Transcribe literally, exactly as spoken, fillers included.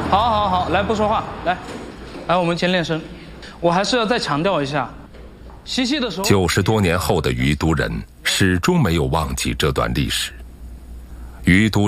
好，好，好，来，不说话，来，来，我们先练声。我还是要再强调一下，吸气的时候。 九十多年后的于都人始终没有忘记这段历史。于都